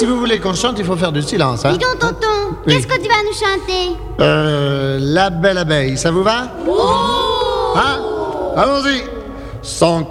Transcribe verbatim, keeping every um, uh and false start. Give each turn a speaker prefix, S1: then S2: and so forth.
S1: si vous voulez qu'on chante, il faut faire du silence. Hein.
S2: Dis donc, tonton,
S1: Oui.
S2: qu'est-ce que tu vas nous chanter?
S1: Euh, La belle abeille, ça vous va?
S2: Oh!
S1: Hein? Allons-y. Sans